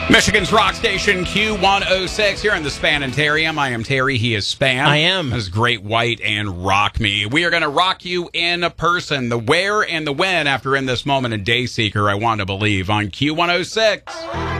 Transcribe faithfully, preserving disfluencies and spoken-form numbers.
Michigan's rock station Q one oh six here in the Spanitarium. I am Terry. He is Span. I am. This is Great White and Rock Me. We are going to rock you in person. The where and the when after In This Moment in Dayseeker, I Want to Believe on Q one oh six.